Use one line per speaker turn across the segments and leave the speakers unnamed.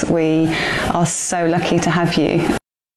We are so lucky to have you.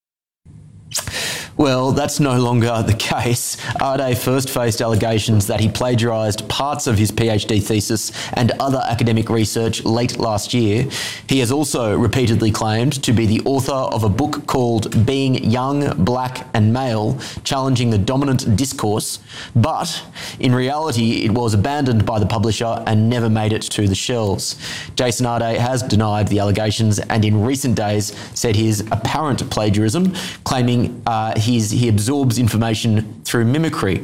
Well, that's no longer the case. Ardai first faced allegations that he plagiarised parts of his PhD thesis and other academic research late last year. He has also repeatedly claimed to be the author of a book called Being Young, Black and Male, Challenging the Dominant Discourse, but in reality it was abandoned by the publisher and never made it to the shelves. Jason Ardai has denied the allegations and in recent days said his apparent plagiarism, claiming he absorbs information through mimicry.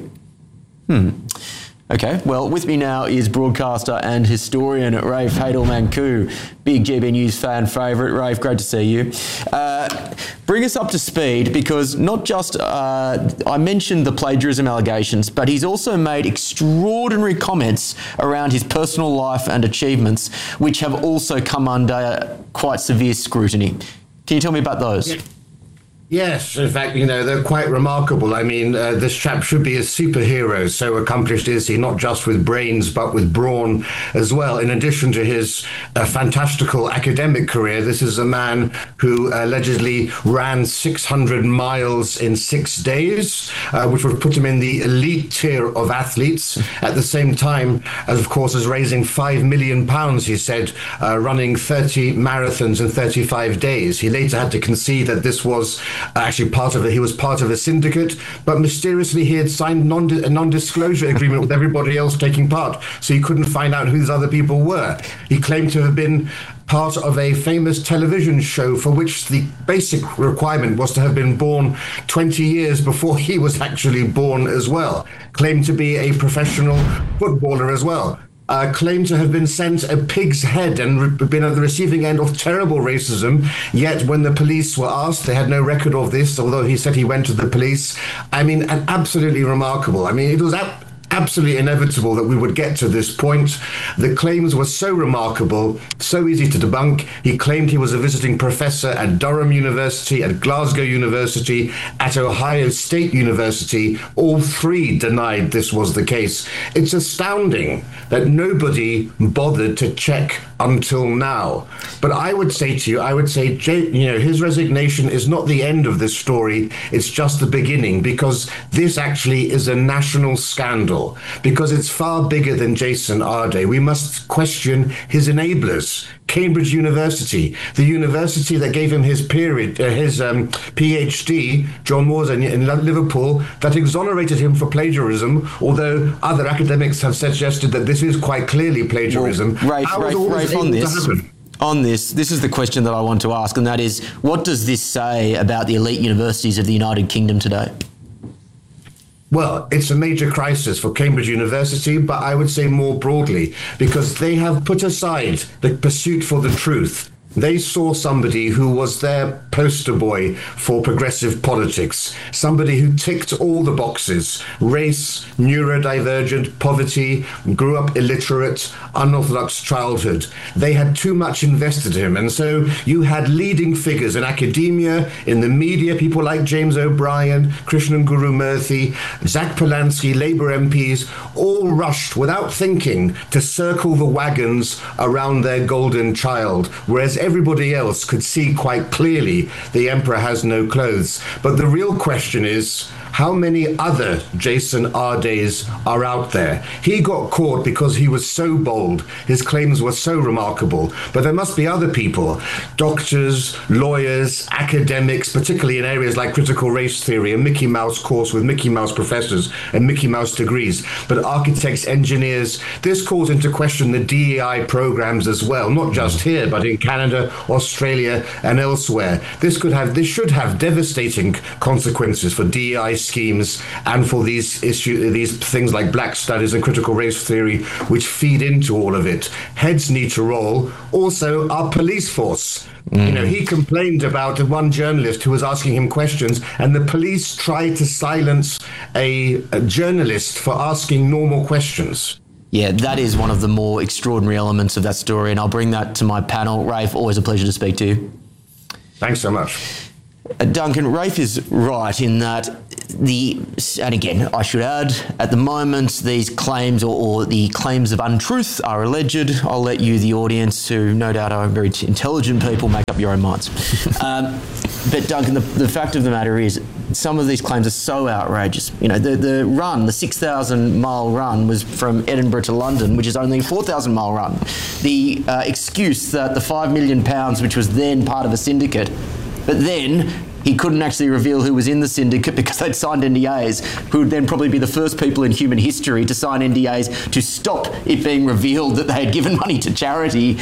Okay, well, with me now is broadcaster and historian Rafe Hadel-Mankoo, big GB News fan favourite. Rafe, great to see you. Bring us up to speed, because not just I mentioned the plagiarism allegations, but he's also made extraordinary comments around his personal life and achievements, which have also come under quite severe scrutiny. Can you tell me about those?
Yeah. Yes, in fact, they're quite remarkable. I mean, this chap should be a superhero. So accomplished is he, not just with brains, but with brawn as well. In addition to his fantastical academic career, this is a man who allegedly ran 600 miles in 6 days, which would put him in the elite tier of athletes. At the same time, as of course, as raising £5 million, he said, running 30 marathons in 35 days. He later had to concede that this was actually he was part of a syndicate, but mysteriously he had signed a non-disclosure agreement with everybody else taking part, so he couldn't find out who these other people were. He claimed to have been part of a famous television show for which the basic requirement was to have been born 20 years before he was actually born as well. Claimed to be a professional footballer as well. Claimed to have been sent a pig's head and been at the receiving end of terrible racism, yet when the police were asked, they had no record of this, although he said he went to the police. I mean, absolutely remarkable. I mean, it was absolutely inevitable that we would get to this point. The claims were so remarkable, so easy to debunk. He claimed he was a visiting professor at Durham University, at Glasgow University, at Ohio State University. All three denied this was the case. It's astounding that nobody bothered to check until now. But I would say, his resignation is not the end of this story. It's just the beginning, because this actually is a national scandal, because it's far bigger than Jason Ardai. We must question his enablers. Cambridge University, the university that gave him his PhD, John Moores in Liverpool, that exonerated him for plagiarism, although other academics have suggested that this is quite clearly plagiarism.
Rafe, on this is the question that I want to ask, and that is, what does this say about the elite universities of the United Kingdom today?
Well, it's a major crisis for Cambridge University, but I would say more broadly, because they have put aside the pursuit for the truth. They saw somebody who was their poster boy for progressive politics, somebody who ticked all the boxes: race, neurodivergent, poverty, grew up illiterate, unorthodox childhood. They had too much invested in him. And so you had leading figures in academia, in the media, people like James O'Brien, Krishnan Guru Murthy, Zach Polanski, Labour MPs, all rushed without thinking to circle the wagons around their golden child, whereas everybody else could see quite clearly the emperor has no clothes. But the real question is, how many other Jason Ardais are out there? He got caught because he was so bold. His claims were so remarkable. But there must be other people, doctors, lawyers, academics, particularly in areas like critical race theory, a Mickey Mouse course with Mickey Mouse professors and Mickey Mouse degrees, but architects, engineers. This calls into question the DEI programs as well, not just here, but in Canada, Australia, and elsewhere. This should have devastating consequences for DEI schemes and for these things like Black Studies and critical race theory, which feed into all of it. Heads need to roll. Also, our police force. He complained about one journalist who was asking him questions, and the police tried to silence a journalist for asking normal questions.
Yeah, that is one of the more extraordinary elements of that story, and I'll bring that to my panel. Rafe, always a pleasure to speak to you.
Thanks so much.
Duncan, Rafe is right in that and again, I should add, at the moment, these claims or the claims of untruth are alleged. I'll let you, the audience, who no doubt are very intelligent people, make up your own minds. But Duncan, the fact of the matter is, some of these claims are so outrageous. You know, the 6,000-mile run was from Edinburgh to London, which is only a 4,000-mile run. The excuse that the £5 million, which was then part of a syndicate, but then he couldn't actually reveal who was in the syndicate because they'd signed NDAs, who would then probably be the first people in human history to sign NDAs to stop it being revealed that they had given money to charity.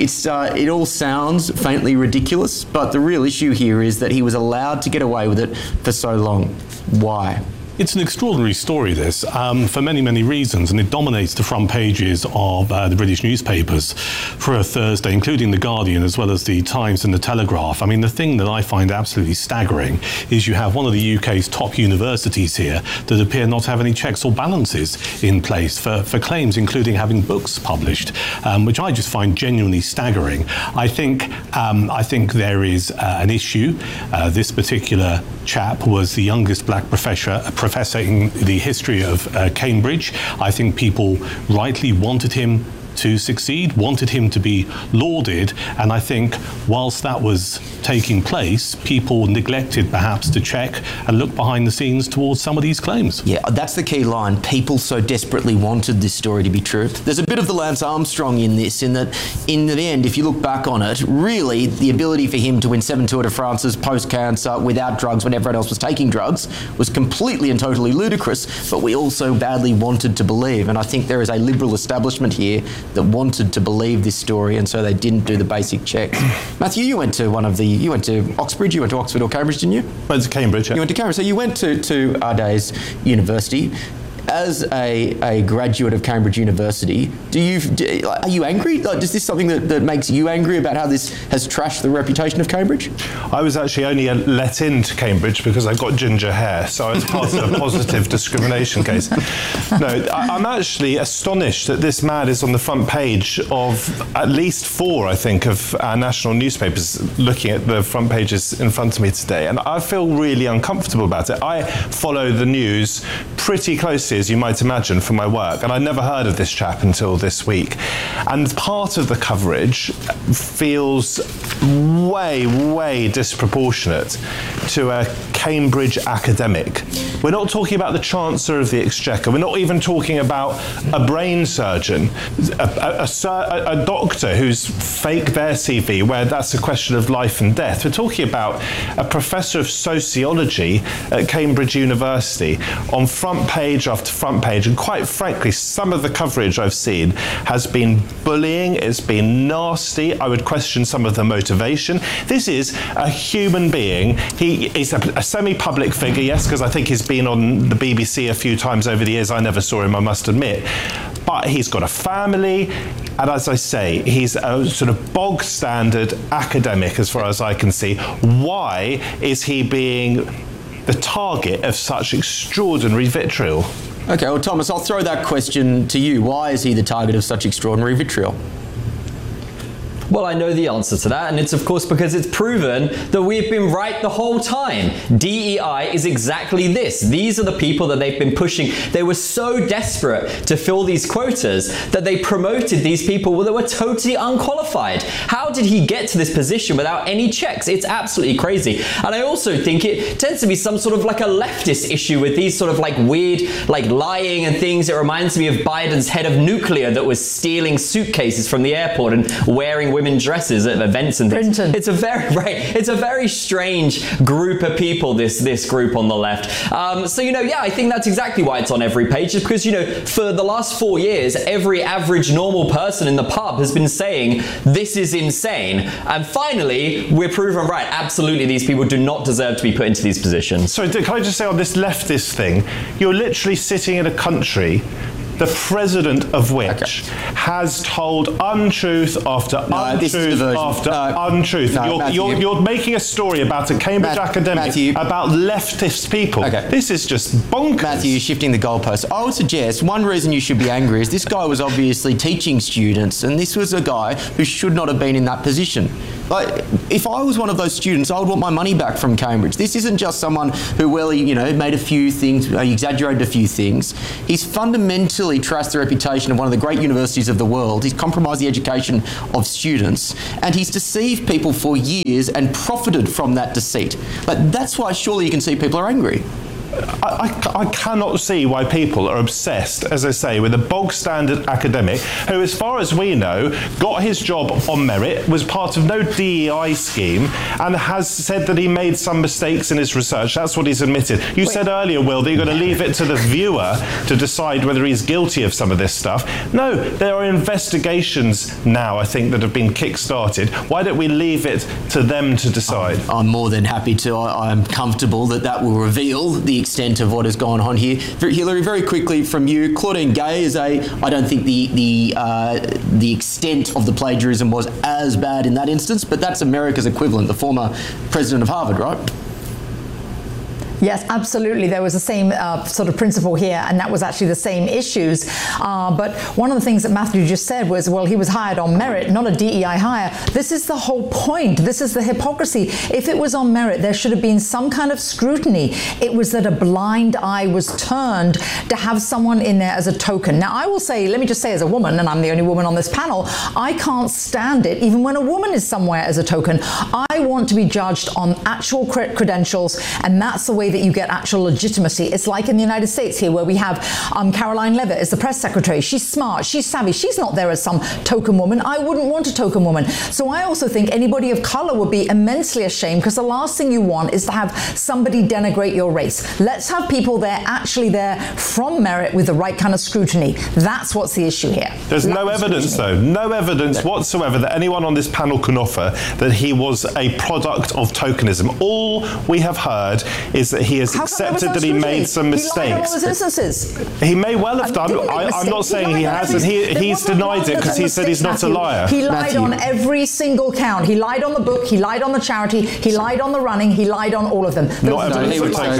It all sounds faintly ridiculous, but the real issue here is that he was allowed to get away with it for so long. Why?
It's an extraordinary story, this, for many, many reasons, and it dominates the front pages of the British newspapers for a Thursday, including The Guardian, as well as The Times and The Telegraph. I mean, the thing that I find absolutely staggering is you have one of the UK's top universities here that appear not to have any checks or balances in place for claims, including having books published, which I just find genuinely staggering. I think there is an issue. This particular chap was the youngest black professor in the history of Cambridge. I think people rightly wanted him to succeed, wanted him to be lauded, and I think whilst that was taking place, people neglected perhaps to check and look behind the scenes towards some of these claims.
Yeah, that's the key line. People so desperately wanted this story to be true. There's a bit of the Lance Armstrong in this, in that in the end, if you look back on it, really the ability for him to win 7 Tour de France's post-cancer without drugs when everyone else was taking drugs was completely and totally ludicrous, but we also badly wanted to believe, and I think there is a liberal establishment here that wanted to believe this story, and so they didn't do the basic checks. Matthew, you went to Oxbridge, you went to Oxford or Cambridge, didn't you?
Went to Cambridge, yeah.
You went to Cambridge, so you went to Arday's University. As a graduate of Cambridge University, are you angry? Is this something that makes you angry about how this has trashed the reputation of Cambridge?
I was actually only let into Cambridge because I've got ginger hair, so I was part of a positive discrimination case. No, I'm actually astonished that this man is on the front page of at least 4, I think, of our national newspapers, looking at the front pages in front of me today, and I feel really uncomfortable about it. I follow the news pretty closely, as you might imagine, from my work, and I never heard of this chap until this week. And part of the coverage feels way disproportionate to a Cambridge academic. We're not talking about the Chancellor of the Exchequer. We're not even talking about a brain surgeon, a doctor who's faked their CV, where that's a question of life and death. We're talking about a professor of sociology at Cambridge University on front page after front page, and quite frankly, some of the coverage I've seen has been bullying, it's been nasty. I would question some of the motivation. This is a human being. He is a semi-public figure, yes, because I think he's been on the BBC a few times over the years. I never saw him, I must admit. But he's got a family, and as I say, he's a sort of bog standard academic as far as I can see. Why is he being the target of such extraordinary vitriol?
Okay, well, Thomas, I'll throw that question to you. Why is he the target of such extraordinary vitriol?
Well, I know the answer to that, and it's of course because it's proven that we've been right the whole time. DEI is exactly this. These are the people that they've been pushing. They were so desperate to fill these quotas that they promoted these people that were totally unqualified. How did he get to this position without any checks? It's absolutely crazy. And I also think it tends to be some sort of like a leftist issue with these sort of like weird, like lying and things. It reminds me of Biden's head of nuclear that was stealing suitcases from the airport and wearing women's dresses at events and things. It's a very strange group of people, this group on the left. So, I think that's exactly why it's on every page. It's because, for the last 4 years, every average normal person in the pub has been saying, this is insane. And finally, we're proven right. Absolutely, these people do not deserve to be put into these positions.
So can I just say on this leftist thing, you're literally sitting in a country the president of which has told untruth after untruth after untruth. You're making a story about a Cambridge academic about leftist people. Okay. This is just bonkers.
Matthew, you're shifting the goalposts. I would suggest one reason you should be angry is this guy was obviously teaching students, and this was a guy who should not have been in that position. Like, if I was one of those students, I would want my money back from Cambridge. This isn't just someone who, well, he, made a few things, he exaggerated a few things. He's fundamentally trashed the reputation of one of the great universities of the world. He's compromised the education of students, and he's deceived people for years and profited from that deceit. But that's why surely you can see people are angry.
I cannot see why people are obsessed, as I say, with a bog standard academic who, as far as we know, got his job on merit, was part of no DEI scheme, and has said that he made some mistakes in his research. That's what he's admitted. You said earlier, Will, that you're going to leave it to the viewer to decide whether he's guilty of some of this stuff. No, there are investigations now, I think, that have been kick-started. Why don't we leave it to them to decide?
I'm more than happy to. I'm comfortable that will reveal the extent of what has gone on here. Hilary, very quickly from you, Claudine Gay is I don't think the extent of the plagiarism was as bad in that instance, but that's America's equivalent, the former president of Harvard, right?
Yes, absolutely. There was the same sort of principle here, and that was actually the same issues. But one of the things that Matthew just said was, well, he was hired on merit, not a DEI hire. This is the whole point. This is the hypocrisy. If it was on merit, there should have been some kind of scrutiny. It was that a blind eye was turned to have someone in there as a token. Now, I will say, let me just say as a woman, and I'm the only woman on this panel, I can't stand it, even when a woman is somewhere as a token. I want to be judged on actual credentials, and that's the way that you get actual legitimacy. It's like in the United States here, where we have Caroline Leavitt as the press secretary. She's smart, she's savvy, she's not there as some token woman. I wouldn't want a token woman. So I also think anybody of color would be immensely ashamed, because the last thing you want is to have somebody denigrate your race. Let's have people there actually there from merit with the right kind of scrutiny. That's what's the issue here.
There's no evidence, though, no evidence whatsoever that anyone on this panel can offer that he was a product of tokenism. All we have heard is that he has accepted that he made some mistakes.
He lied on all his instances.
He may well have done. I'm not saying he hasn't. He's denied it because he said he's not a liar.
He lied on every single count. He lied on the book, he lied on the charity, he lied on the running, he lied on all of them.
He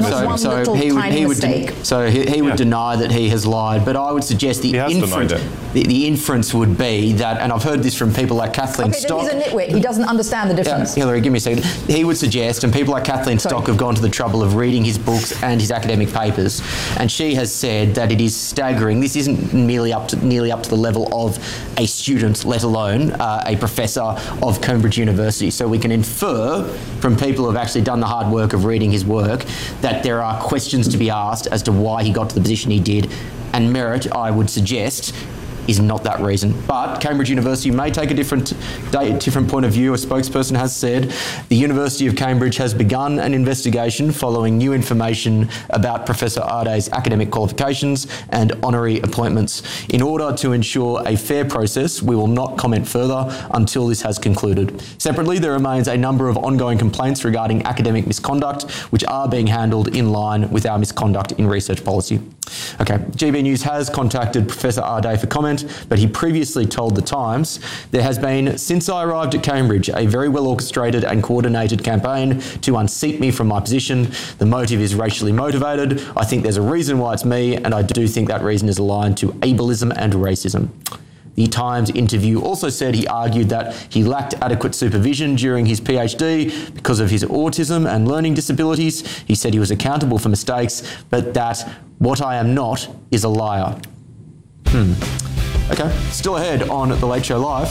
would deny that he has lied, but I would suggest the inference would be that, and I've heard this from people like Kathleen Stock.
He's a nitwit. He doesn't understand the difference.
Hilary, give me a second. He would suggest, and people like Kathleen Stock have gone to the trouble of reading his books and his academic papers, and she has said that it is staggering. This isn't nearly up to the level of a student, let alone a professor of Cambridge University. So we can infer from people who have actually done the hard work of reading his work that there are questions to be asked as to why he got to the position he did, and merit, I would suggest, is not that reason. But Cambridge University may take a different point of view. A spokesperson has said the University of Cambridge has begun an investigation following new information about Professor Arday's academic qualifications and honorary appointments. In order to ensure a fair process, we will not comment further until this has concluded. Separately, there remains a number of ongoing complaints regarding academic misconduct, which are being handled in line with our misconduct in research policy. Okay, GB News has contacted Professor Arday for comment, but he previously told The Times, there has been, since I arrived at Cambridge, a very well orchestrated and coordinated campaign to unseat me from my position. The motive is racially motivated. I think there's a reason why it's me, and I do think that reason is aligned to ableism and racism. The Times interview also said he argued that he lacked adequate supervision during his PhD because of his autism and learning disabilities. He said he was accountable for mistakes, but that what I am not is a liar. Okay, still ahead on The Late Show Live.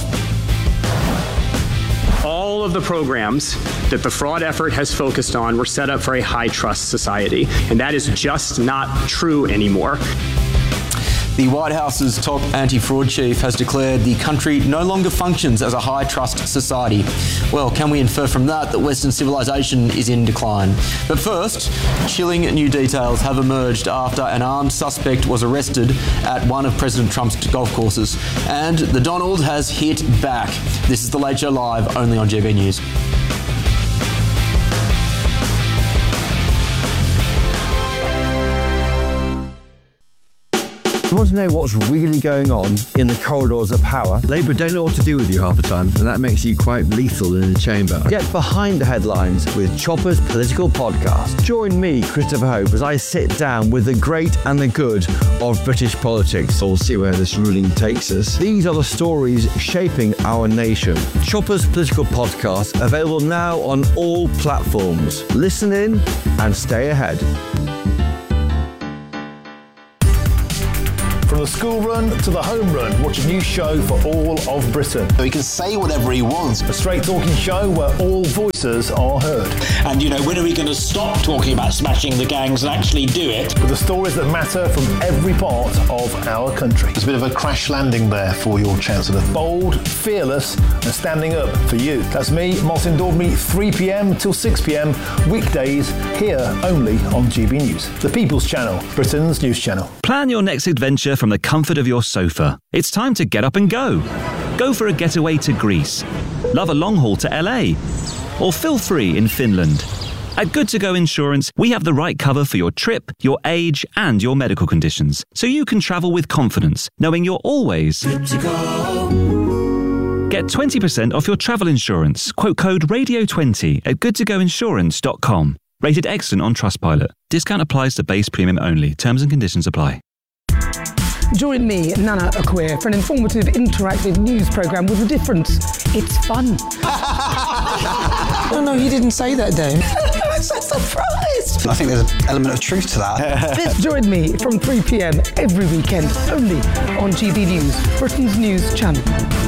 All of the programs that the fraud effort has focused on were set up for a high-trust society, and that is just not true anymore.
The White House's top anti-fraud chief has declared the country no longer functions as a high-trust society. Well, can we infer from that Western civilization is in decline? But first, chilling new details have emerged after an armed suspect was arrested at one of President Trump's golf courses. And the Donald has hit back. This is The Late Show Live, only on GB News.
want to know what's really going on in the corridors of power? Labour don't know what to do with you half the time, and that makes you quite lethal in the chamber. Get behind the headlines with Chopper's Political Podcast. Join me, Christopher Hope, as I sit down with the great and the good of British politics. We'll see where this ruling takes us. These are the stories shaping our nation. Chopper's Political Podcast, available now on all platforms. Listen in and stay ahead.
From the school run to the home run, watch a new show for all of Britain.
He can say whatever he wants.
A straight talking show where all voices are heard.
And, when are we going to stop talking about smashing the gangs and actually do it?
With the stories that matter from every part of our country.
It's a bit of a crash landing there for your Chancellor.
Bold, fearless and standing up for you. That's me, Martin Daubney, 3pm till 6pm, weekdays, here only on GB News. The People's Channel, Britain's news channel.
Plan your next adventure from the comfort of your sofa. It's time to get up and go. Go for a getaway to Greece. Love a long haul to LA. Or feel free in Finland. At Good To Go Insurance, we have the right cover for your trip, your age, and your medical conditions, so you can travel with confidence, knowing you're always good to go. Get 20% off your travel insurance. Quote code RADIO20 at goodtogoinsurance.com. Rated excellent on Trustpilot. Discount applies to base premium only. Terms and conditions apply.
Join me, Nana Akwe, for an informative, interactive news programme with a difference. It's fun.
No, he didn't say that, Dave.
I'm so surprised.
I think there's an element of truth to that.
Join me from 3pm every weekend, only on GB News, Britain's news channel.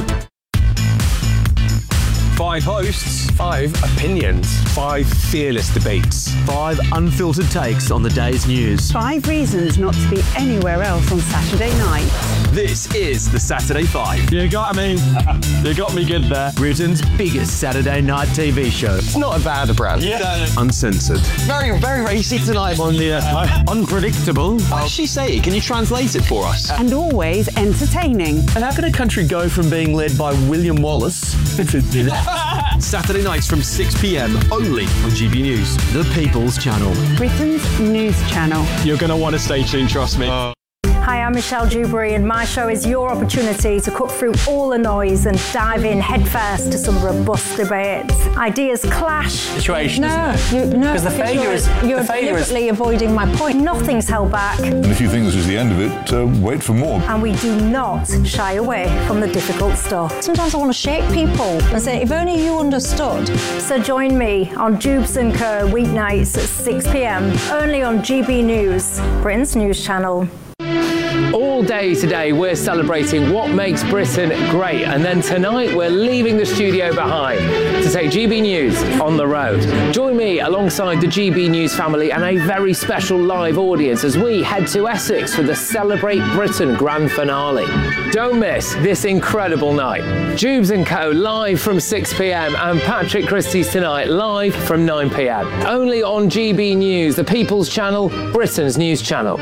5 hosts, 5 opinions, 5 fearless debates,
5 unfiltered takes on the day's news.
5 reasons not to be anywhere else on Saturday night.
This is the Saturday 5.
You got me good there.
Britain's biggest Saturday night TV show.
It's not a bad brand.
Yeah. Uncensored.
Very, very racy tonight.
On the unpredictable.
What did she say? Can you translate it for us?
And always entertaining.
And how can a country go from being led by William Wallace
Saturday nights from 6pm only on GB News,
the People's Channel.
Britain's news channel.
You're going to want to stay tuned, trust me.
Hi, I'm Michelle Dewberry, and my show is your opportunity to cut through all the noise and dive in headfirst to some robust debates. Ideas clash.
Situation,
Because
the failure is...
You're deliberately avoiding my point. Nothing's held back.
And if you think this is the end of it, wait for more.
And we do not shy away from the difficult stuff.
Sometimes I want to shake people and say, if only you understood.
So join me on Jubes & Co. weeknights at 6pm, only on GB News, Britain's news channel.
All day today we're celebrating what makes Britain great, and then tonight we're leaving the studio behind to take GB News on the road. Join me alongside the GB News family and a very special live audience as we head to Essex for the Celebrate Britain grand finale. Don't miss this incredible night. Jubes & Co. live from 6pm and Patrick Christie's Tonight live from 9pm. Only on GB News, the People's Channel, Britain's news channel.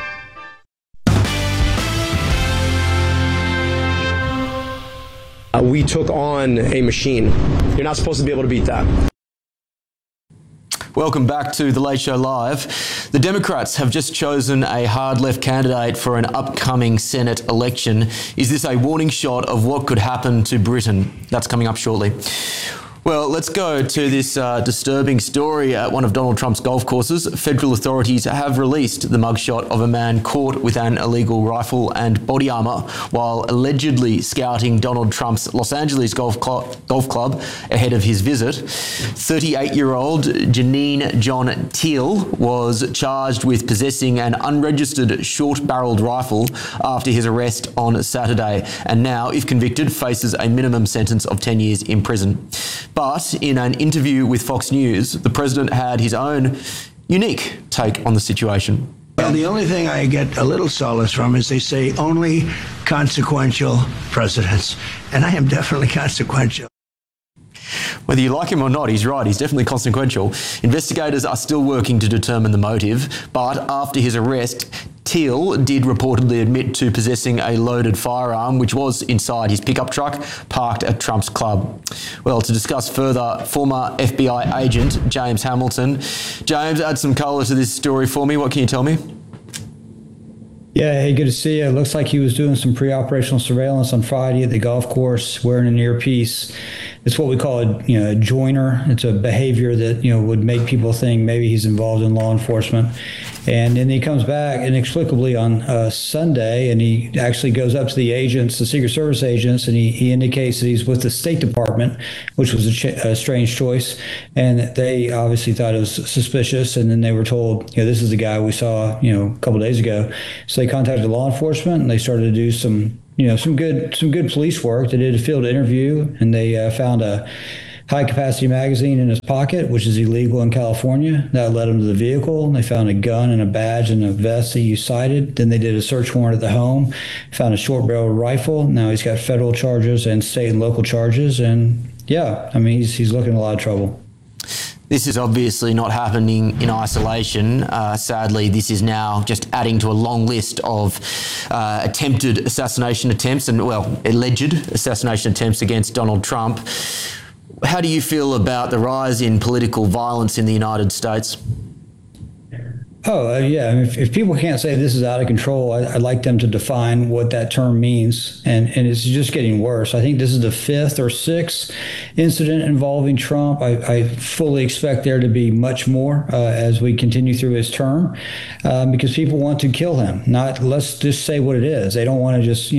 We took on a machine. You're not supposed to be able to beat that.
Welcome back to The Late Show Live. The Democrats have just chosen a hard-left candidate for an upcoming Senate election. Is this a warning shot of what could happen to Britain? That's coming up shortly. Well, let's go to this disturbing story at one of Donald Trump's golf courses. Federal authorities have released the mugshot of a man caught with an illegal rifle and body armour while allegedly scouting Donald Trump's Los Angeles golf club ahead of his visit. 38-year-old Janine John Teal was charged with possessing an unregistered short-barreled rifle after his arrest on Saturday, and now, if convicted, faces a minimum sentence of 10 years in prison. But in an interview with Fox News, the president had his own unique take on the situation.
Well, the only thing I get a little solace from is they say only consequential presidents. And I am definitely consequential.
Whether you like him or not, he's right. He's definitely consequential. Investigators are still working to determine the motive, but after his arrest, Teal did reportedly admit to possessing a loaded firearm, which was inside his pickup truck parked at Trump's club. Well, to discuss further, former FBI agent James Hamilton. James, add some colour to this story for me. What can you tell me?
Yeah, hey, good to see you. It looks like he was doing some pre-operational surveillance on Friday at the golf course wearing an earpiece. It's what we call a joiner. It's a behavior that, would make people think maybe he's involved in law enforcement. And then he comes back inexplicably on Sunday, and he actually goes up to the agents, the Secret Service agents, and he indicates that he's with the State Department, which was a strange choice. And they obviously thought it was suspicious. And then they were told, this is the guy we saw, a couple of days ago. So they contacted law enforcement, and they started to do some good police work. They did a field interview, and they found a high-capacity magazine in his pocket, which is illegal in California. That led them to the vehicle. They found a gun and a badge and a vest that you cited. Then they did a search warrant at the home, found a short-barreled rifle. Now he's got federal charges and state and local charges. And, he's looking in a lot of trouble.
This is obviously not happening in isolation. Sadly, this is now just adding to a long list of attempted assassination attempts and, alleged assassination attempts against Donald Trump. How do you feel about the rise in political violence in the United States?
If people can't say this is out of control, I'd like them to define what that term means. And it's just getting worse. I think this is the 5th or 6th incident involving Trump. I fully expect there to be much more as we continue through his term because people want to kill him. Let's just say what it is. They don't want to just,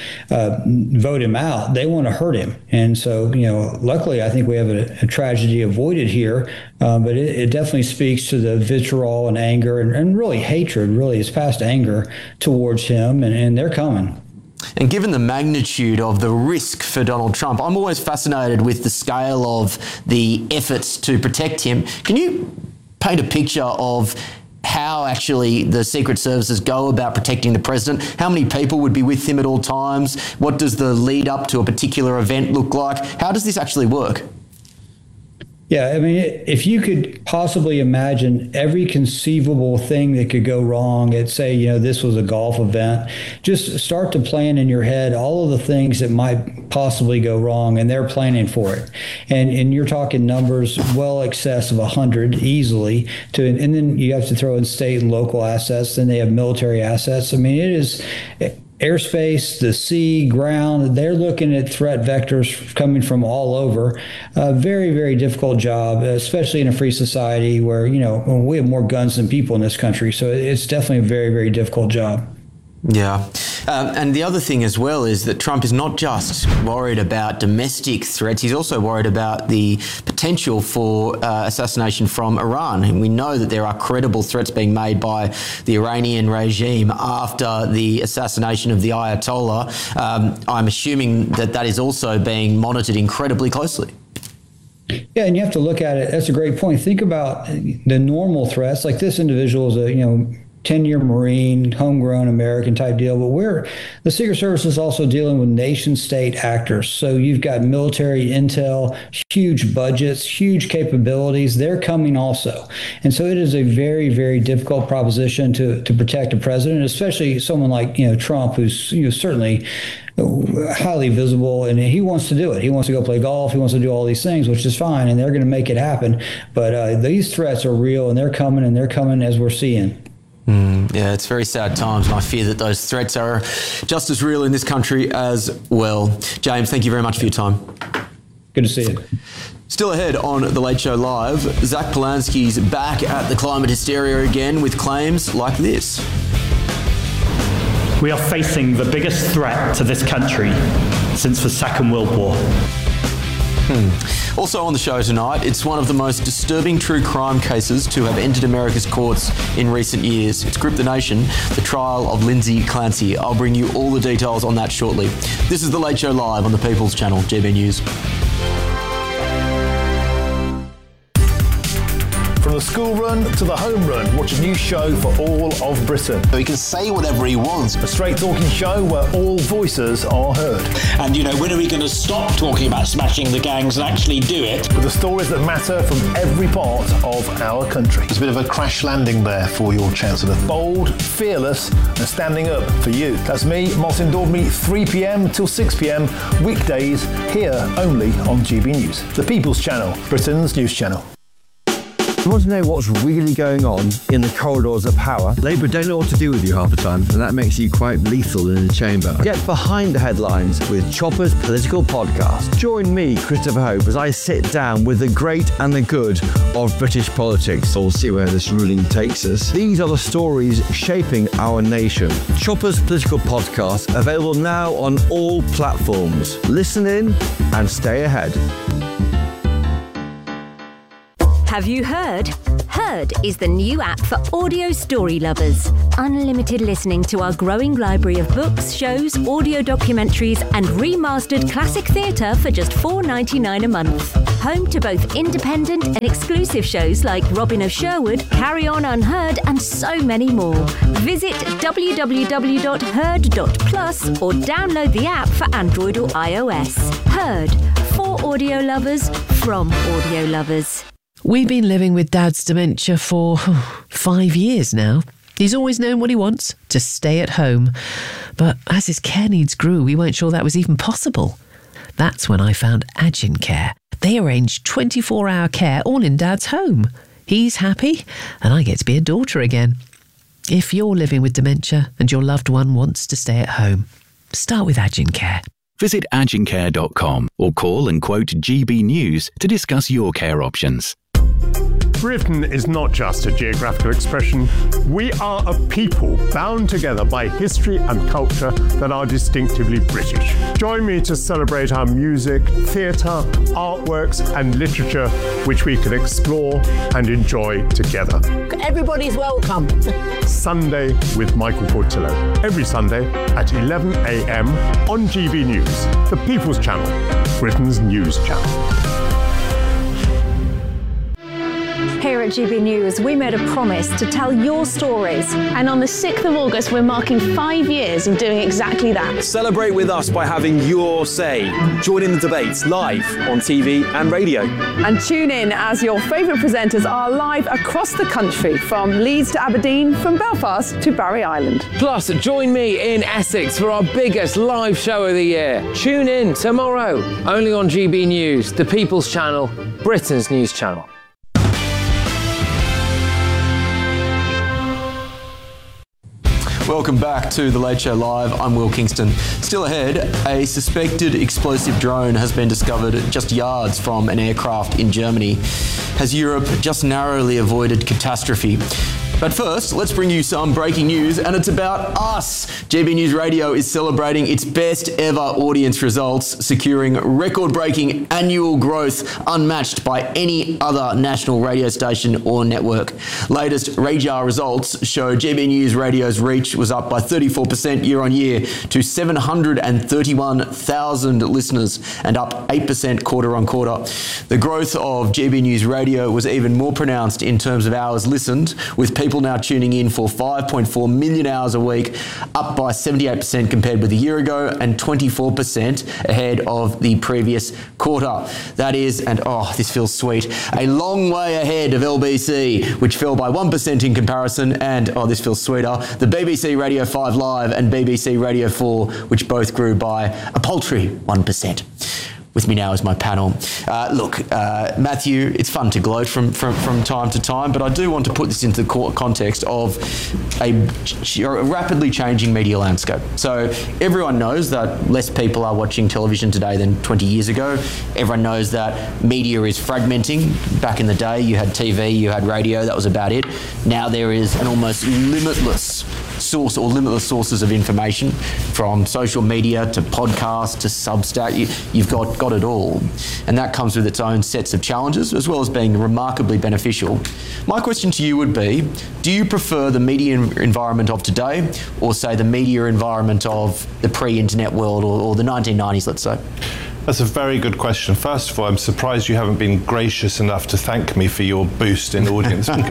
vote him out. They want to hurt him. And so, luckily, I think we have a tragedy avoided here. But it definitely speaks to the vitriol and anger and really hatred, really is past anger towards him, and they're coming.
And given the magnitude of the risk for Donald Trump, I'm always fascinated with the scale of the efforts to protect him. Can you paint a picture of how actually the Secret Services go about protecting the president? How many people would be with him at all times? What does the lead up to a particular event look like? How does this actually work?
Yeah, if you could possibly imagine every conceivable thing that could go wrong at, say, this was a golf event, just start to plan in your head all of the things that might possibly go wrong, and they're planning for it. And you're talking numbers well excess of 100 easily, and then you have to throw in state and local assets, then they have military assets. It is airspace, the sea, ground, they're looking at threat vectors coming from all over. A very, very difficult job, especially in a free society where, we have more guns than people in this country. So it's definitely a very, very difficult job.
Yeah. And the other thing as well is that Trump is not just worried about domestic threats, he's also worried about the potential for assassination from Iran. And we know that there are credible threats being made by the Iranian regime after the assassination of the Ayatollah. I'm assuming that is also being monitored incredibly closely.
Yeah, and you have to look at it. That's a great point. Think about the normal threats. Like this individual is a, 10-year Marine, homegrown American type deal, but the Secret Service is also dealing with nation-state actors. So you've got military intel, huge budgets, huge capabilities. They're coming also. And so it is a very, very difficult proposition to protect a president, especially someone like, Trump, who's, certainly highly visible, and he wants to do it. He wants to go play golf. He wants to do all these things, which is fine, and they're going to make it happen. But these threats are real, and they're coming as we're seeing.
Yeah, it's very sad times, and I fear that those threats are just as real in this country as well. James, thank you very much for your time.
Good to see you.
Still ahead on The Late Show Live, Zach Polanski's back at the climate hysteria again with claims like this.
We are facing the biggest threat to this country since the Second World War.
Also on the show tonight, it's one of the most disturbing true crime cases to have entered America's courts in recent years. It's gripped the nation, the trial of Lindsay Clancy. I'll bring you all the details on that shortly. This is The Late Show Live on the People's Channel, GB News.
From the school run to the home run, watch a new show for all of Britain.
He can say whatever he wants.
A straight talking show where all voices are heard.
And, when are we going to stop talking about smashing the gangs and actually do it?
With the stories that matter from every part of our country.
It's a bit of a crash landing there for your Chancellor.
Bold, fearless, and standing up for you. That's me, Martin Daubney, 3 p.m. till 6 p.m. weekdays here only on GB News. The People's Channel, Britain's news channel.
You want to know what's really going on in the corridors of power? Labour don't know what to do with you half the time, and that makes you quite lethal in the chamber. Get behind the headlines with Chopper's Political Podcast. Join me, Christopher Hope, as I sit down with the great and the good of British politics. We'll see where this ruling takes us. These are the stories shaping our nation. Chopper's Political Podcast, available now on all platforms. Listen in and stay ahead.
Have you heard? Heard is the new app for audio story lovers. Unlimited listening to our growing library of books, shows, audio documentaries, and remastered classic theatre for just $4.99 a month. Home to both independent and exclusive shows like Robin of Sherwood, Carry On Unheard, and so many more. Visit www.heard.plus or download the app for Android or iOS. Heard, for audio lovers, from audio lovers.
We've been living with Dad's dementia for 5 years now. He's always known what he wants, to stay at home. But as his care needs grew, we weren't sure that was even possible. That's when I found Agincare. They arrange 24-hour care all in Dad's home. He's happy, and I get to be a daughter again. If you're living with dementia and your loved one wants to stay at home, start with Agincare.
Visit agincare.com or call and quote GB News to discuss your care options.
Britain is not just a geographical expression. We are a people bound together by history and culture that are distinctively British. Join me to celebrate our music, theatre, artworks and literature, which we can explore and enjoy together.
Everybody's welcome.
Sunday with Michael Portillo. Every Sunday at 11 a.m. on GB News, the People's Channel, Britain's news channel.
Here at GB News, we made a promise to tell your stories.
And on the 6th of August, we're marking 5 years of doing exactly that.
Celebrate with us by having your say. Join in the debates live on TV and radio.
And tune in as your favourite presenters are live across the country, from Leeds to Aberdeen, from Belfast to Barry Island.
Plus, join me in Essex for our biggest live show of the year. Tune in tomorrow, only on GB News, the People's Channel, Britain's news channel.
Welcome back to The Late Show Live. I'm Will Kingston. Still ahead, a suspected explosive drone has been discovered just yards from an aircraft in Germany. Has Europe just narrowly avoided catastrophe? But first, let's bring you some breaking news, and it's about us. GB News Radio is celebrating its best ever audience results, securing record-breaking annual growth unmatched by any other national radio station or network. Latest RAJAR results show GB News Radio's reach was up by 34% year on year to 731,000 listeners and up 8% quarter on quarter. The growth of GB News Radio was even more pronounced in terms of hours listened, with people now tuning in for 5.4 million hours a week, up by 78% compared with a year ago and 24% ahead of the previous quarter. That is, and oh, this feels sweet, a long way ahead of LBC, which fell by 1% in comparison, and oh, this feels sweeter, the BBC Radio 5 Live and BBC Radio 4, which both grew by a paltry 1%. With me now is my panel. Matthew, it's fun to gloat from time to time, but I do want to put this into the context of a rapidly changing media landscape. So everyone knows that less people are watching television today than 20 years ago. Everyone knows that media is fragmenting. Back in the day, you had TV, you had radio, that was about it. Now there is an almost limitless source or limitless sources of information, from social media to podcasts to Substack. You've got it all. And that comes with its own sets of challenges, as well as being remarkably beneficial. My question to you would be, do you prefer the media environment of today, or say the media environment of the pre-internet world, or the 1990s, let's say?
That's a very good question. First of all, I'm surprised you haven't been gracious enough to thank me for your boost in audience.
Thank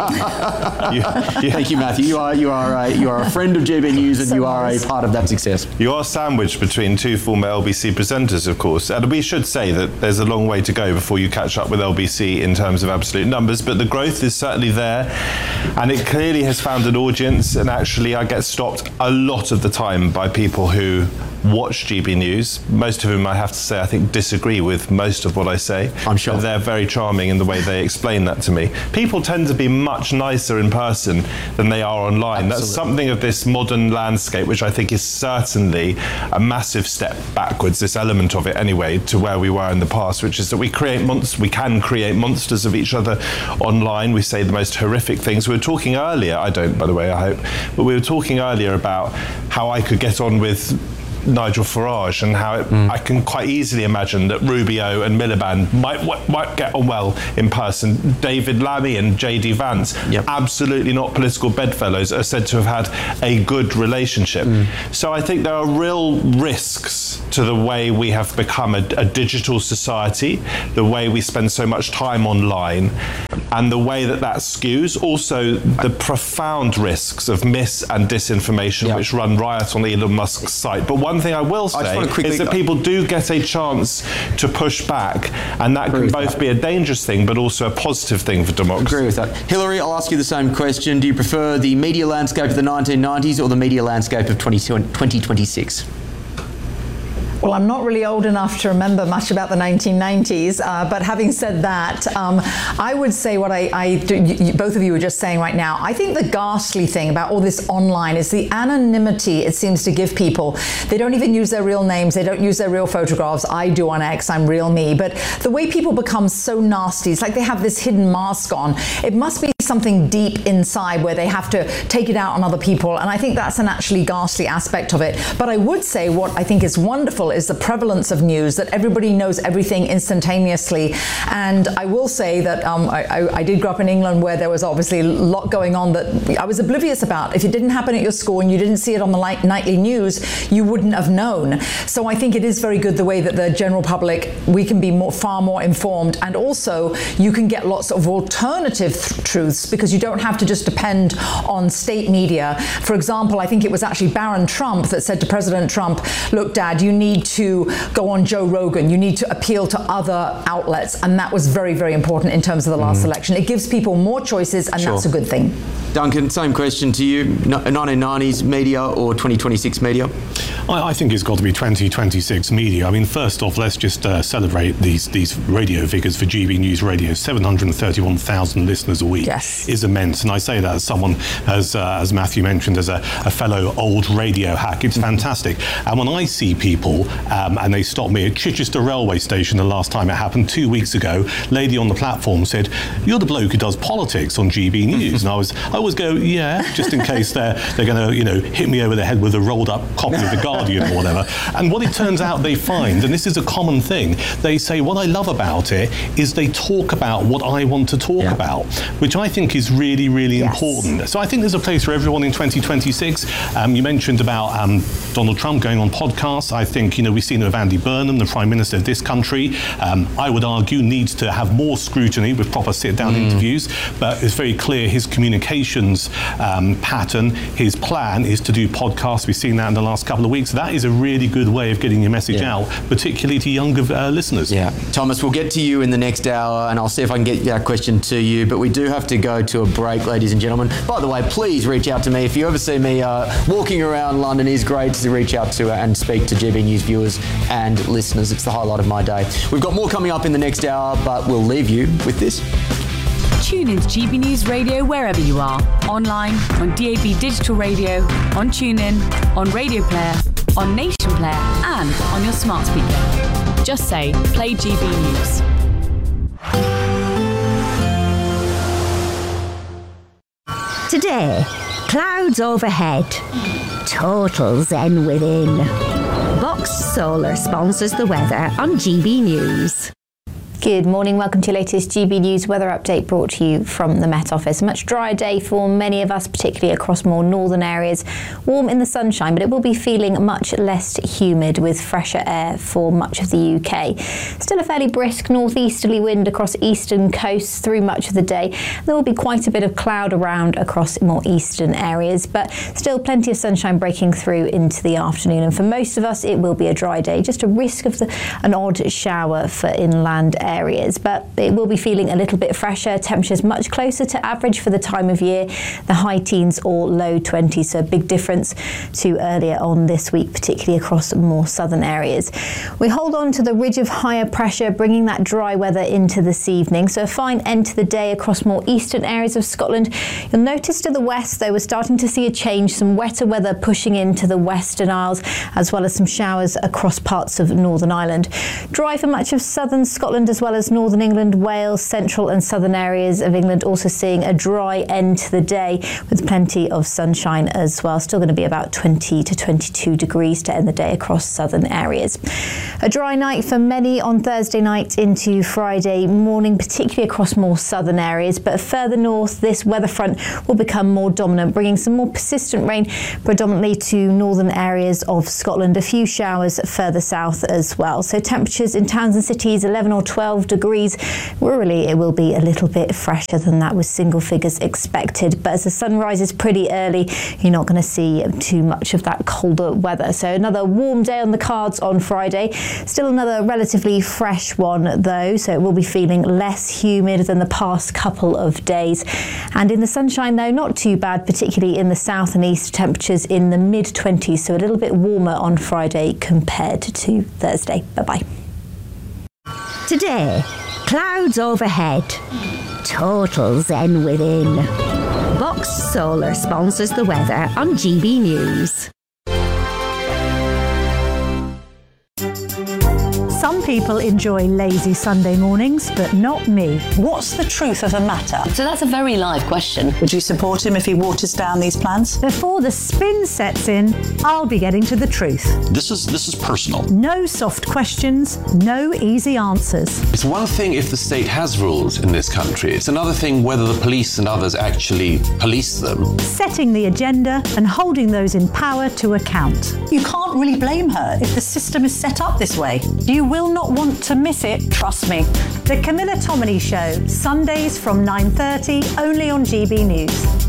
you, Matthew. You are a friend of GB News, and you are a part of that success.
You are sandwiched between two former LBC presenters, of course, and we should say that there's a long way to go before you catch up with LBC in terms of absolute numbers, but the growth is certainly there, and it clearly has found an audience. And actually, I get stopped a lot of the time by people who watch GB News. Most of whom, I have to say, I think disagree with most of what I say.
I'm sure.
But they're very charming in the way they explain that to me. People tend to be much nicer in person than they are online. Absolutely. That's something of this modern landscape, which I think is certainly a massive step backwards, this element of it anyway, to where we were in the past, which is that we can create monsters of each other online. We say the most horrific things. We were talking earlier, I don't, by the way, I hope, but we were talking earlier about how I could get on with Nigel Farage and how I can quite easily imagine that Rubio and Miliband might get on well in person. David Lammy and JD Vance, absolutely not political bedfellows, are said to have had a good relationship. So I think there are real risks to the way we have become a digital society, the way we spend so much time online, and the way that skews. Also, the profound risks of mis and disinformation which run riot on Elon Musk's site. But one thing I will say is that people do get a chance to push back, and that can both be a dangerous thing but also a positive thing for democracy.
Agree with that. Hillary, I'll ask you the same question. Do you prefer the media landscape of the 1990s or the media landscape of 2026?
Well, I'm not really old enough to remember much about the 1990s, but having said that, I would say what both of you were just saying right now. I think the ghastly thing about all this online is the anonymity it seems to give people. They don't even use their real names. They don't use their real photographs. I do on X. I'm real me. But the way people become so nasty, it's like they have this hidden mask on. It must be something deep inside where they have to take it out on other people. And I think that's an actually ghastly aspect of it. But I would say what I think is wonderful is the prevalence of news, that everybody knows everything instantaneously. And I will say that I did grow up in England where there was obviously a lot going on that I was oblivious about. If it didn't happen at your school and you didn't see it on the nightly news, you wouldn't have known. So I think it is very good the way that the general public, we can be far more informed, and also you can get lots of alternative truths because you don't have to just depend on state media. For example, I think it was actually Barron Trump that said to President Trump, look, Dad, you need to go on Joe Rogan. You need to appeal to other outlets. And that was very, very important in terms of the last election. It gives people more choices, and that's a good thing.
Duncan, same question to you. 1990s media or 2026 media?
I think it's got to be 2026 media. I mean, first off, let's just celebrate these radio figures for GB News Radio. 731,000 listeners a week is immense. And I say that as someone, as Matthew mentioned, as a fellow old radio hack. It's fantastic. And when I see people, and they stopped me at Chichester railway station the last time it happened 2 weeks ago, lady on the platform said, "You're the bloke who does politics on GB News." And I always go, yeah, just in case they're going to, hit me over the head with a rolled up copy of The Guardian or whatever. And what it turns out they find, and this is a common thing, they say, what I love about it is they talk about what I want to talk about, which I think is really, really important. So I think there's a place for everyone in 2026. You mentioned about Donald Trump going on podcasts. I think, we've seen it with Andy Burnham, the Prime Minister of this country. I would argue needs to have more scrutiny with proper sit-down interviews, but it's very clear his communications pattern, his plan is to do podcasts. We've seen that in the last couple of weeks. That is a really good way of getting your message out, particularly to younger listeners.
Yeah. Thomas, we'll get to you in the next hour, and I'll see if I can get that question to you, but we do have to go to a break, ladies and gentlemen. By the way, please reach out to me. If you ever see me walking around London, it is great to reach out to and speak to GB News viewers and listeners. It's the highlight of my day. We've got more coming up in the next hour, but we'll leave you with this.
Tune in to GB News Radio wherever you are. Online, on DAB Digital Radio, on TuneIn, on Radio Player, on Nation Player, and on your smart speaker. Just say, play GB News.
Today, clouds overhead, total zen within. Box Solar sponsors the weather on GB News.
Good morning, welcome to your latest GB News weather update brought to you from the Met Office. A much drier day for many of us, particularly across more northern areas. Warm in the sunshine, but it will be feeling much less humid with fresher air for much of the UK. Still a fairly brisk northeasterly wind across eastern coasts through much of the day. There will be quite a bit of cloud around across more eastern areas, but still plenty of sunshine breaking through into the afternoon. And for most of us, it will be a dry day, just a risk of an odd shower for inland areas. areas, but it will be feeling a little bit fresher. Temperatures much closer to average for the time of year, the high teens or low 20s, so a big difference to earlier on this week, particularly across more southern areas. We hold on to the ridge of higher pressure, bringing that dry weather into this evening, so a fine end to the day across more eastern areas of Scotland. You'll notice to the west, though, we're starting to see a change, some wetter weather pushing into the Western Isles, as well as some showers across parts of Northern Ireland. Dry for much of southern Scotland, as well as northern England, Wales, central and southern areas of England, also seeing a dry end to the day with plenty of sunshine as well. Still going to be about 20 to 22 degrees to end the day across southern areas. A dry night for many on Thursday night into Friday morning, particularly across more southern areas, but further north this weather front will become more dominant, bringing some more persistent rain predominantly to northern areas of Scotland, a few showers further south as well. So temperatures in towns and cities 11 or 12 degrees. Rurally it will be a little bit fresher than that, with single figures expected, but as the sun rises pretty early you're not going to see too much of that colder weather. So another warm day on the cards on Friday, still another relatively fresh one though, so it will be feeling less humid than the past couple of days. And in the sunshine though, not too bad, particularly in the south and east, temperatures in the mid-20s, so a little bit warmer on Friday compared to Thursday. Bye-bye.
Today, clouds overhead, total zen within. Box Solar sponsors the weather on GB News.
Some people enjoy lazy Sunday mornings, but not me.
What's the truth of the matter?
So that's a very live question.
Would you support him if he waters down these plans?
Before the spin sets in, I'll be getting to the truth.
This is personal.
No soft questions, no easy answers.
It's one thing if the state has rules in this country. It's another thing whether the police and others actually police them.
Setting the agenda and holding those in power to account.
You can't really blame her if the system is set up this way. You will not want to miss it, trust me.
The Camilla Tominey Show, Sundays from 9:30, only on GB News.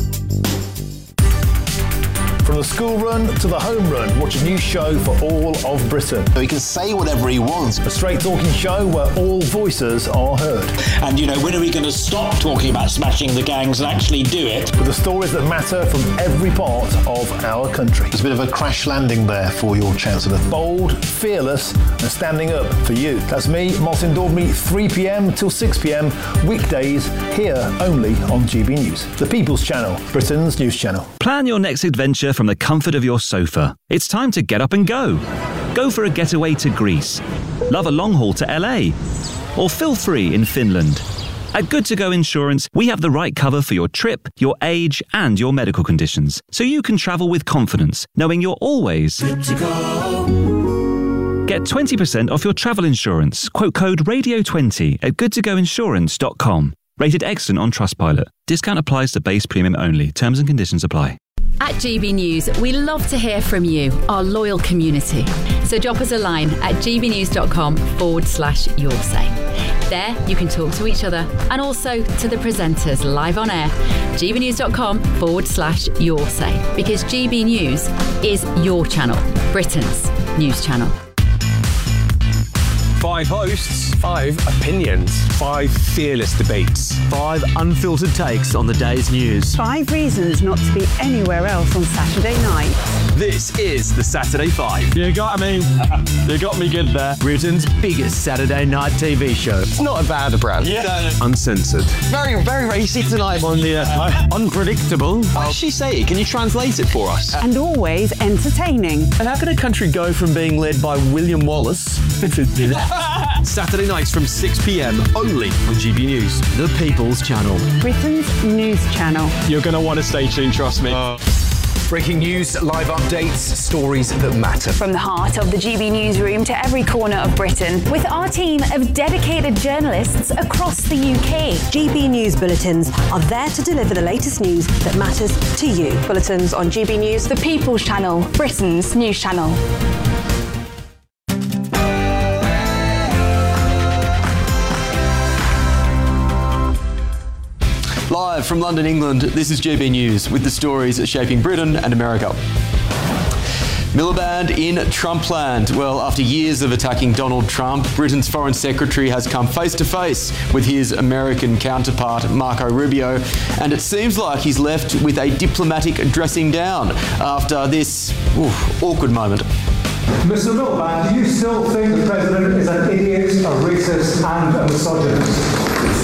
From the school run to the home run, watch a new show for all of Britain.
So he can say whatever he wants.
A straight talking show where all voices are heard.
And, when are we going to stop talking about smashing the gangs and actually do it?
With the stories that matter from every part of our country.
There's a bit of a crash landing there for your Chancellor.
Bold, fearless and standing up for you. That's me, Martin Daubney, 3pm till 6pm, weekdays, here only on GB News. The People's Channel, Britain's news channel.
Plan your next adventure from the comfort of your sofa. It's time to get up and go. Go for a getaway to Greece. Love a long haul to LA. Or feel free in Finland. At Good To Go Insurance, we have the right cover for your trip, your age, and your medical conditions, so you can travel with confidence, knowing you're always good to go. Get 20% off your travel insurance. Quote code RADIO20 at goodtogoinsurance.com. Rated excellent on Trustpilot. Discount applies to base premium only. Terms and conditions apply.
At GB News, we love to hear from you, our loyal community. So drop us a line at gbnews.com/yoursay. There, you can talk to each other and also to the presenters live on air. gbnews.com/yoursay. Because GB News is your channel, Britain's news channel.
5 hosts, 5 opinions, 5 fearless debates,
5 unfiltered takes on the day's news.
5 reasons not to be anywhere else on Saturday night.
This is the Saturday 5.
You got me. You got me good there. Britain's biggest Saturday night TV show.
It's not a bad brand.
Yeah.
Uncensored.
Very, very racy tonight on the unpredictable.
What did she say? Can you translate it for us?
And always entertaining.
And how can a country go from being led by William Wallace
Saturday nights from 6pm only on GB News.
The People's Channel.
Britain's news channel.
You're going to want to stay tuned, trust me. Breaking news, live updates, stories that matter.
From the heart of the GB newsroom to every corner of Britain, with our team of dedicated journalists across the UK.
GB News bulletins are there to deliver the latest news that matters to you.
Bulletins on GB News,
The People's Channel, Britain's news channel.
Live from London, England, this is GB News with the stories shaping Britain and America. Miliband in Trumpland. Well, after years of attacking Donald Trump, Britain's Foreign Secretary has come face to face with his American counterpart, Marco Rubio, and it seems like he's left with a diplomatic dressing down after this awkward moment.
Mr. Miliband, do you still think the President is an idiot, a racist and a misogynist?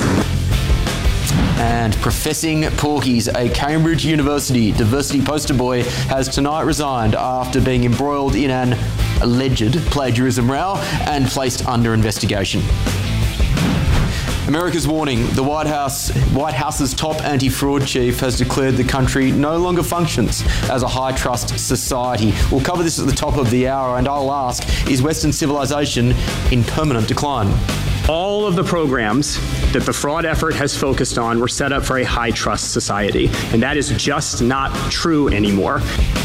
And Professing Porkies, a Cambridge University diversity poster boy, has tonight resigned after being embroiled in an alleged plagiarism row and placed under investigation. America's warning. The White House's top anti-fraud chief has declared the country no longer functions as a high-trust society. We'll cover this at the top of the hour, and I'll ask, is Western civilization in permanent decline?
All of the programs that the fraud effort has focused on were set up for a high-trust society, and that is just not true anymore.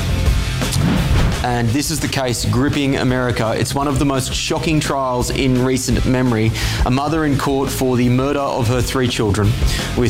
And this is the case gripping America. It's one of the most shocking trials in recent memory. A mother in court for the murder of her 3 children, with